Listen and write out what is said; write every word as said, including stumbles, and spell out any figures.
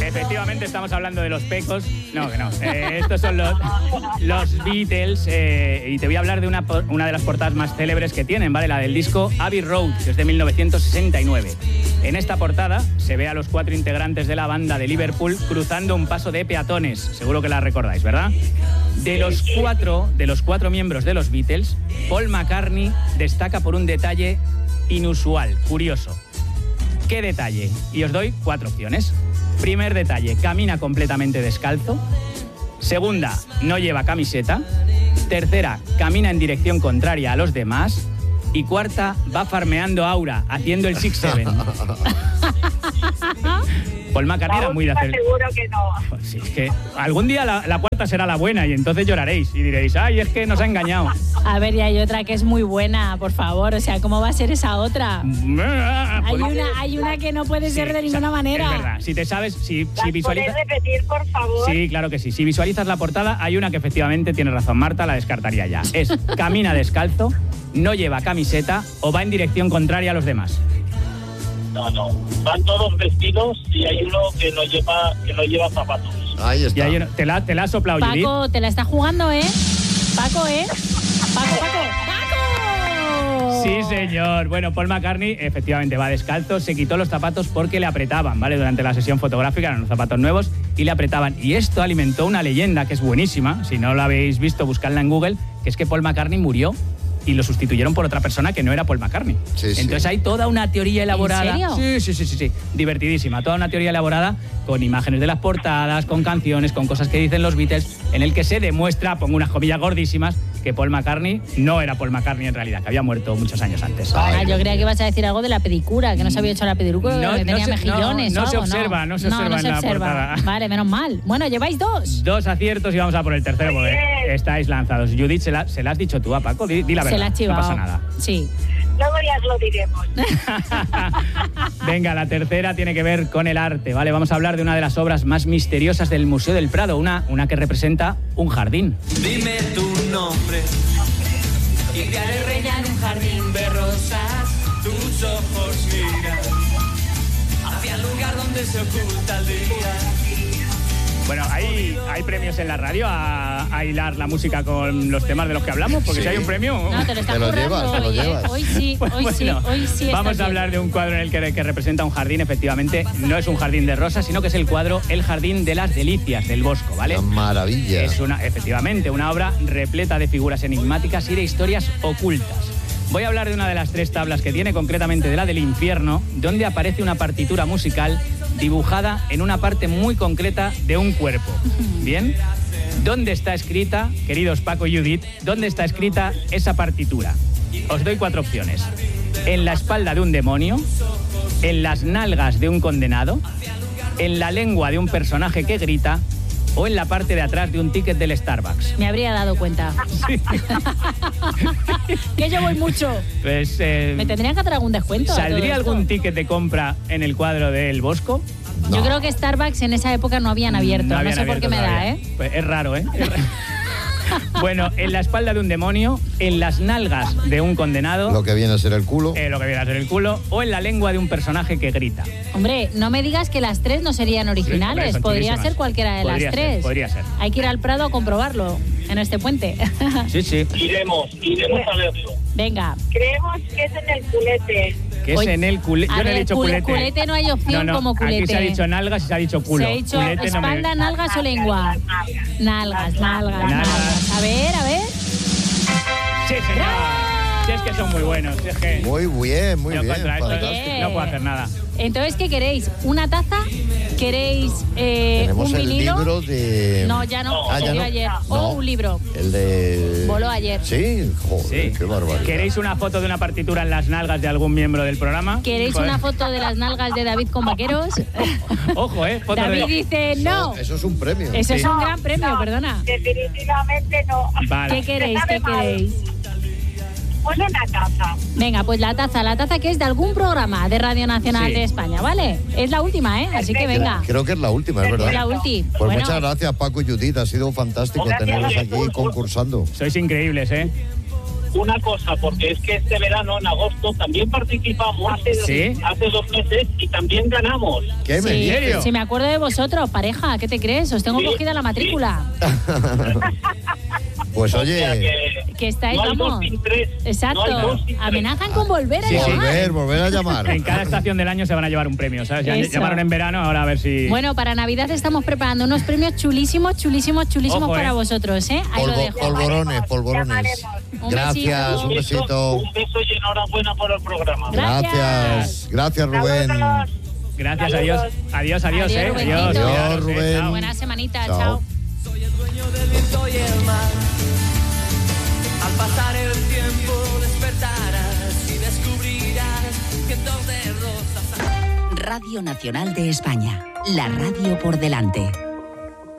Efectivamente estamos hablando de los Pecos. No, que no. Eh, estos son los, los Beatles eh, y te voy a hablar de una, una de las portadas más célebres que tienen, ¿vale? La del disco Abbey Road, que es de mil novecientos sesenta y nueve. En esta portada se ve a los cuatro integrantes de la banda de Liverpool cruzando un paso de peatones. Seguro que la recordáis, ¿verdad? De los cuatro, de los cuatro miembros de los Beatles, Paul McCartney destaca por un detalle inusual, curioso. ¿Qué detalle? Y os doy cuatro opciones. Primer detalle, camina completamente descalzo. Segunda, no lleva camiseta. Tercera, camina en dirección contraria a los demás. Y cuarta, va farmeando aura, haciendo el six seven. Paul McCartney era muy de hacer... seguro que no. Pues sí, es que algún día la, la cuarta será la buena y entonces lloraréis y diréis, ay, es que nos ha engañado. A ver, y hay otra que es muy buena, por favor. O sea, ¿cómo va a ser esa otra? Hay una, hay una que no puede ser Sí, de ninguna o sea, manera. Es verdad, si te sabes, si, si visualizas... ¿Puedes repetir, por favor? Sí, claro que sí. Si visualizas la portada, hay una que efectivamente tiene razón Marta, la descartaría ya. Es camina descalzo, no lleva camiseta o va en dirección contraria a los demás. No, no. Van todos vestidos y hay uno que no lleva, que no lleva zapatos. Ahí está. Y hay uno- te, la, te la ha soplado, Judith. Paco, te la está jugando, ¿eh? Paco, ¿eh? Paco, Paco, Paco. Sí, señor. Bueno, Paul McCartney efectivamente va descalzo, se quitó los zapatos porque le apretaban, ¿vale? Durante la sesión fotográfica eran unos zapatos nuevos y le apretaban. Y esto alimentó una leyenda que es buenísima, si no la habéis visto, buscadla en Google, que es que Paul McCartney murió y lo sustituyeron por otra persona que no era Paul McCartney. Sí, sí. Entonces hay toda una teoría elaborada. ¿En serio? Sí, sí, sí, sí, sí. Divertidísima. Toda una teoría elaborada con imágenes de las portadas, con canciones, con cosas que dicen los Beatles, en el que se demuestra, pongo unas comillas gordísimas, que Paul McCartney no era Paul McCartney en realidad, que había muerto muchos años antes. Ah, yo creía que ibas a decir algo de la pedicura, que no se había hecho la pedicura, No, que no tenía se- mejillones no, no o se algo, observa, no se observa no en se la observa. portada. Vale, menos mal. Bueno, lleváis dos. Dos aciertos y vamos a por el tercero porque estáis lanzados. Judith, ¿se la, se la has dicho tú a Paco? Di, di la verdad, Se la has no chivado. pasa nada. Sí. Luego ya os lo diremos. Venga, la tercera tiene que ver con el arte, ¿vale? Vamos a hablar de una de las obras más misteriosas del Museo del Prado, una, una que representa un jardín. Dime tu nombre y te haré reina en un jardín de rosas. Tus ojos miran hacia el lugar donde se oculta el día. Bueno, ¿hay, hay premios en la radio a, a hilar la música con los temas de los que hablamos? Porque Sí. si hay un premio... No, te lo estás Te lo currando llevas, te lo hoy, ¿eh? llevas. Hoy sí, Pues hoy sí, bueno, hoy sí. vamos estás a hablar bien. de un cuadro en el que, que representa un jardín. Efectivamente, no es un jardín de rosas, sino que es el cuadro El Jardín de las Delicias del Bosco, ¿vale? Una maravilla. Es una, efectivamente, una obra repleta de figuras enigmáticas y de historias ocultas. Voy a hablar de una de las tres tablas que tiene, concretamente de la del infierno, donde aparece una partitura musical dibujada en una parte muy concreta de un cuerpo. ¿Bien? ¿Dónde está escrita, queridos Paco y Judith, dónde está escrita esa partitura? Os doy cuatro opciones. En la espalda de un demonio, en las nalgas de un condenado, en la lengua de un personaje que grita o en la parte de atrás de un ticket del Starbucks. Me habría dado cuenta. Que yo voy mucho. Pues, eh, Me tendrían que hacer algún descuento. a todo ¿saldría esto. algún ticket de compra en el cuadro del Bosco? Yo creo que Starbucks en esa época no habían abierto. No, habían sé por qué abierto me da, todavía. ¿eh? Pues es raro, ¿eh? Es raro. Bueno, en la espalda de un demonio, en las nalgas de un condenado, Lo que viene a ser el culo. eh, lo que viene a ser el culo, o en la lengua de un personaje que grita. Hombre, no me digas que las tres no serían originales. son Podría chulísimas. ser cualquiera de Podría las ser, tres. podría ser. Hay que ir al Prado a comprobarlo en este puente. Sí, sí. Iremos, iremos a verlo. Venga. Creemos que es en el culete. Que es Oye, en el culete. a Yo no he ver, dicho cule- culete. culete no hay opción No, no, como culete. Aquí se ha dicho nalgas y se ha dicho culo. Se ha dicho Culete no me- espalda, nalgas o lengua. Nalgas, nalgas, Nalgas. nalgas. A ver, a ver. Sí, señor. Si es que son muy buenos. Si es que Muy bien, muy yo bien. contra esto fantástico. no puedo hacer nada. Entonces, ¿qué queréis? ¿Una taza? ¿Queréis eh, Tenemos un el vinilo? libro de... No, ya no. Ah, se ya dio no. ayer. No. O un libro. El de... Voló ayer. Sí, joder, Sí. qué barbaridad. ¿Queréis una foto de una partitura en las nalgas de algún miembro del programa? ¿Queréis Joder. una foto de las nalgas de David con vaqueros? Ojo, ¿eh? Foto David de... dice no. Eso, eso es un premio. Eso es Sí. un gran premio, No, perdona. Definitivamente no. Vale. ¿Qué queréis? Me sabe ¿Qué mal. queréis? Pues una taza. Venga, pues la taza, la taza que es de algún programa de Radio Nacional Sí. de España, ¿vale? Es la última, ¿eh? Así que venga. Creo que es la última, es verdad. Es la última. Pues Bueno, muchas gracias, Paco y Judith. Ha sido fantástico Gracias. tenerlos aquí concursando. Sois increíbles, ¿eh? una cosa, porque es que este verano, en agosto, también participamos hace, ¿Sí? hace dos meses y también ganamos. ¿Qué me Sí, serio? sí, me acuerdo de vosotros, pareja. ¿Qué te crees? Os tengo Sí, cogida la matrícula. Pues O sea oye, que Que estáis, no hay vamos. dos sin tres. Exacto. No hay dos sin tres. Amenazan con volver a Sí, sí. llamar. volver, volver a llamar. En cada estación del año se van a llevar un premio, ¿sabes? Ya Eso. llamaron en verano, ahora a ver si... Bueno, para Navidad estamos preparando unos premios chulísimos, chulísimos, chulísimos Ojo, para ¿eh? vosotros, ¿eh? Ahí lo Polvo- dejo. polvorones, polvorones. Llamaremos. Un Gracias, besito. un besito. Un beso y enhorabuena por el programa. Gracias. Gracias, gracias Rubén. Saludos. Gracias, Saludos. adiós. Adiós, adiós, Adiós, eh. Rubencito. Adiós, Adiós, eh, Rubén. chao. Buena semanita, Chao. chao. Soy el dueño del viento y el mar. Al pasar el tiempo despertarás y descubrirás cientos de rosas. Radio Nacional de España, la radio por delante.